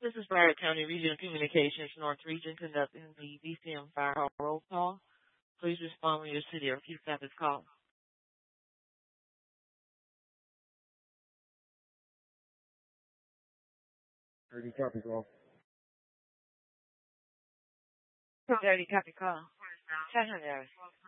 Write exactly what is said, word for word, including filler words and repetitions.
This is Broward County Regional Communications North Region conducting the V C M Fire Hall roll call. Please respond when your city or Q staff is called. thirty copy call. thirty copy call. Secondary.